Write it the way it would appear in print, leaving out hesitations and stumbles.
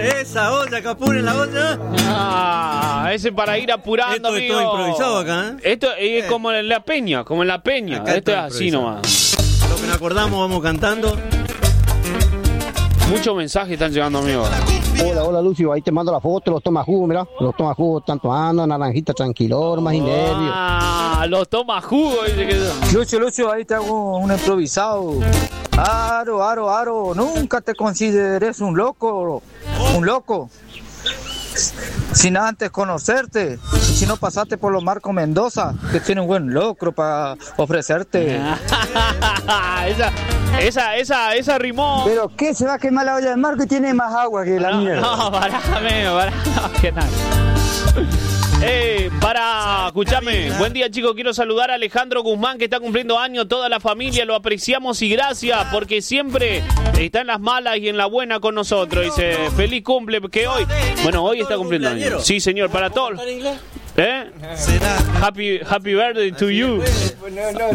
Esa olla, Capur en la olla. Ese para ir apurando, esto amigo. Es todo improvisado acá, Esto es como en la peña, Acá esto es así nomás. Lo que nos acordamos vamos cantando. Muchos mensajes están llegando, amigo. Hola, Lucio, ahí te mando la foto, los toma jugo, mira. Los toma jugo, tanto ando, naranjita, tranquilor, más y nervio. Los toma jugo, dice que... Lucio, ahí te hago un improvisado. Aro, nunca te consideres un loco. Sin antes conocerte, si no pasaste por los Marcos Mendoza, que tiene un buen locro para ofrecerte. esa rimó. Pero ¿qué se va a quemar la olla de Marco y tiene más agua que la mierda? No, pará, que nada. Escúchame, buen día, chicos, quiero saludar a Alejandro Guzmán, que está cumpliendo años, toda la familia, lo apreciamos y gracias, porque siempre está en las malas y en la buena con nosotros. Dice, feliz cumple, que hoy está cumpliendo años. Sí, señor, para todos. Happy birthday to you.